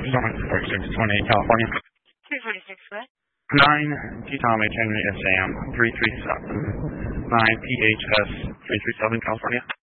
Zone 4628, California. 346 what? 9 T Tom H Henry SAM 337 9 PHS 337, California.